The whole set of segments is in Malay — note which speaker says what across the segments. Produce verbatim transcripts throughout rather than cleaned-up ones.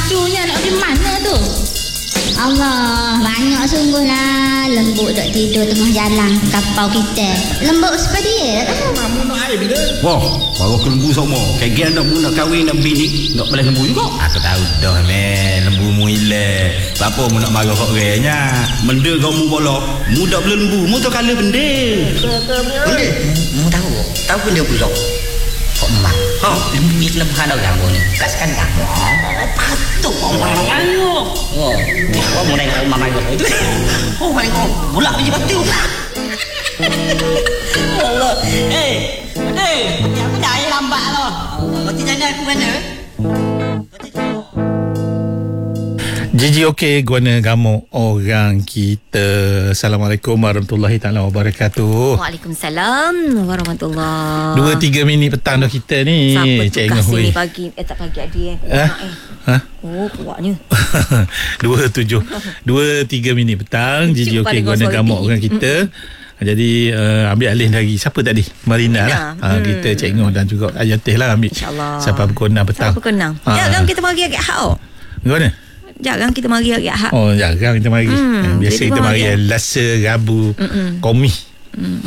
Speaker 1: madunya nak pergi mana tu? Allah, banyak sungguh lah lembut duk tidur tengah jalan kapau kita. Lembut seperti dia kan?
Speaker 2: Mamu nak air bila?
Speaker 3: Wah, baru ke lembu semua. Kagian nak mu nak kahwin nak bini, nak balas lembu juga.
Speaker 2: Aku tahu dah meh, lembu mu hilang. Apa mu nak marah kok orangnya?
Speaker 3: Benda kau mu bolak, mu tak boleh lembu, mu tak kala benda.
Speaker 2: Benda? Mu tahu, tahu benda busuk. Kok mak? Ha, lembu ni kelebihan orang mu ni. Kat sekandang. Patut orang ayo. Oh, kau mu naik rumah marah itu. Oh my god, bulak biji batu. Allah. Eh, eh, aku dah air lambat lah. Mati jangan aku mana?
Speaker 4: Gigi okey guna gamuk orang kita. Assalamualaikum warahmatullahi taala wabarakatuh.
Speaker 1: Waalaikumsalam warahmatullahi.
Speaker 4: Dua tiga minit petang dah kita ni.
Speaker 1: Siapa
Speaker 4: Cik
Speaker 1: tukar sini
Speaker 4: Ngah
Speaker 1: pagi? Eh tak pagi adik eh.
Speaker 4: Eh?
Speaker 1: eh.
Speaker 4: Ha?
Speaker 1: Oh kuatnya.
Speaker 4: Dua tujuh Dua tiga minit petang. Gigi okey guna gamuk orang kita. Jadi uh, ambil alih dari siapa tadi? Marina lah. Hmm. Uh, kita Cik Ngoh dan juga Ayatih lah ambil.
Speaker 1: InsyaAllah.
Speaker 4: Sampai pukul enam petang.
Speaker 1: Sampai pukul enam.
Speaker 4: Ha.
Speaker 1: Jarang kita mari agak hak.
Speaker 4: Gimana?
Speaker 1: Jarang kita mari agak hak.
Speaker 4: Oh, jarang kita mari.
Speaker 1: Hmm,
Speaker 4: Biasa kita mari
Speaker 1: ya.
Speaker 4: Selasa, Rabu, Komi.
Speaker 1: Mm.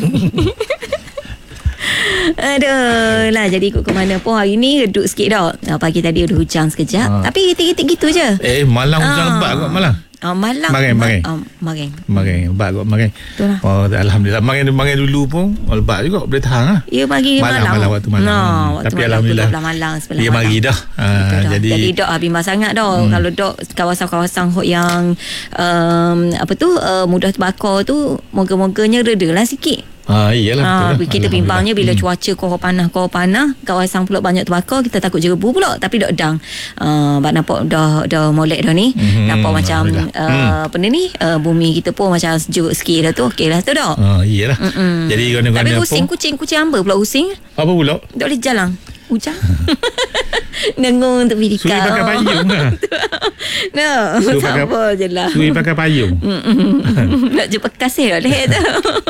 Speaker 1: Aduh lah, jadi ikut ke mana pun hari ni redup sikit dah. Pagi tadi ada hujan sekejap. Ha. Tapi gitik-gitik gitu je.
Speaker 4: Eh, malang hujan lebat kot malang.
Speaker 1: Oh, malang.
Speaker 4: Maring, maring.
Speaker 1: Oh, maring.
Speaker 4: Maring, lebat kot maring.
Speaker 1: Itulah.
Speaker 4: Oh, alhamdulillah. Maring maring dulu pun oh, lebat juga, boleh tahan lah.
Speaker 1: Ya, pagi malang.
Speaker 4: Malang, malang waktu malang.
Speaker 1: No,
Speaker 4: hmm. Tapi
Speaker 1: malang,
Speaker 4: alhamdulillah.
Speaker 1: Malang,
Speaker 4: dia mari dah. Ha, jadi
Speaker 1: jadi dok ah bimbang sangat dah. Hmm. Kalau dok kawasan-kawasan hok yang um, apa tu uh, mudah terbakar tu, moga-moganya redalah sikit.
Speaker 4: Ah, iyalah
Speaker 1: ha,
Speaker 4: betul lah.
Speaker 1: Kita bimbangnya bila
Speaker 4: hmm.
Speaker 1: cuaca kau panas kau panas, kawasan pula banyak terbakar, kita takut jerebu pula. Tapi dok dang. Uh, nampak dah dah molek dah ni. Hmm. Nampak macam uh, hmm. apa ni uh, bumi kita pun macam sejuk sikit dah tu. Okeylah tu dok.
Speaker 4: Ah, iyalah. Mm-mm. Jadi guna-guna
Speaker 1: tapi pusing kucing-kucing hamba pula pusing.
Speaker 4: Apa pula?
Speaker 1: Dok boleh jalan. Hujan. Nengung untuk bidikau.
Speaker 4: Suri pakai payung lah.
Speaker 1: No, sabar je lah.
Speaker 4: Suri pakai payung.
Speaker 1: Nak jumpa kasih dah leh tu.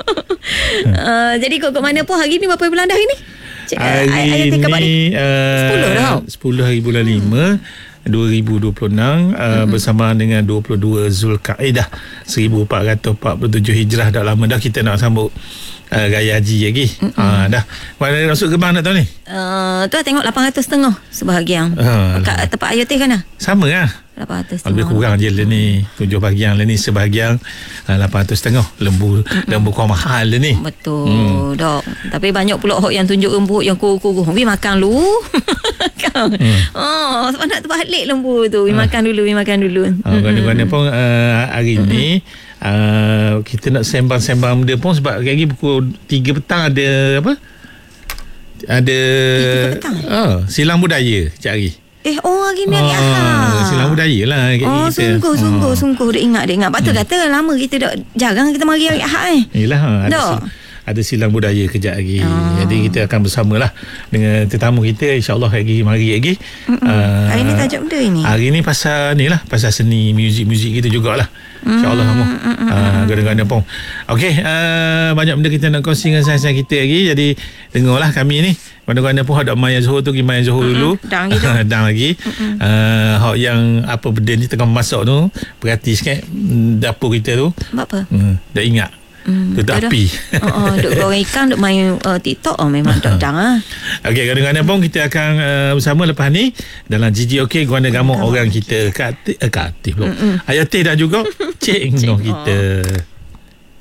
Speaker 1: Uh, jadi kok ke mana pun hari ni berapa bulan dah hari ni? Cik,
Speaker 4: hari
Speaker 1: uh,
Speaker 4: ni uh,
Speaker 1: sepuluh dah.
Speaker 4: sepuluh hari bulan lima dua ribu dua puluh enam uh, mm-hmm. bersamaan dengan dua puluh dua Zulkaidah seribu empat ratus empat puluh tujuh Hijrah. Dah lama dah kita nak sambut uh, Raya Haji lagi. Mm-hmm. Uh, dah. Mana masuk gerbang nak tahu ni?
Speaker 1: Uh, tu lah tengok lapan ratus setengah sebahagian. Uh, Kat tempat Ayatih kan lah?
Speaker 4: Sama lah.
Speaker 1: lapan ratus
Speaker 4: lebih kurang je lah ni. Tujuh bahagian lah ni. Sebahagian uh, lapan ratus setengah. Lembu mm-hmm. lembu kau mahal lah ni.
Speaker 1: Betul hmm. dok. Tapi banyak pula hok yang tunjuk lembu yang kurus-kurus. Pergi makan lu. hmm. Oh, sebab nak terbalik lembu tu. Pergi uh. makan dulu, pergi makan dulu.
Speaker 4: Uh, Gana-gana pun uh, hari mm-hmm. ni uh, kita nak sembang-sembang benda pun sebab lagi pukul tiga petang ada apa? Ada uh, silang budaya sekejap hari.
Speaker 1: Eh, oh hari ni hari
Speaker 4: oh,
Speaker 1: Ahad.
Speaker 4: Silang budaya lah kat
Speaker 1: oh,
Speaker 4: kita.
Speaker 1: sungguh, sungguh,
Speaker 4: oh.
Speaker 1: sungguh. Dia ingat, dia ingat. Patut hmm. kata lama kita dah, jarang kita mari hari Ahad eh.
Speaker 4: Yelah, ada,
Speaker 1: sil,
Speaker 4: ada silang budaya kejap lagi.
Speaker 1: Oh.
Speaker 4: Jadi kita akan bersamalah dengan tetamu kita. InsyaAllah lagi, mari lagi. Uh,
Speaker 1: hari ni tajuk benda ini?
Speaker 4: Hari ni pasal ni lah, pasal seni, muzik-muzik kita jugalah. InsyaAllah kamu. Uh, Gana-gana pun. Okey, uh, banyak benda kita nak kongsi dengan sahabat kita lagi. Jadi dengarlah kami ni. Mana-mana pun ada Maya Zohor tu, pergi Maya Zohor dulu.
Speaker 1: Dang gitu.
Speaker 4: Dang lagi. Uh, hak yang apa benda ni tengah masak tu, perhati sikit dapur kita tu.
Speaker 1: Buat apa?
Speaker 4: Hmm, dah ingat.
Speaker 1: Hmm,
Speaker 4: tu tak api.
Speaker 1: Oh, oh, duk goreng ikan, duk main uh, TikTok. Oh, memang duk dang ah.
Speaker 4: Okey, kadang-kadang pun kita akan uh, bersama lepas ni dalam Gigi Okey Guana Gamuk orang kita. Kat uh, Kat Atif pula. Ayatih dan juga Cik Ngoh kita.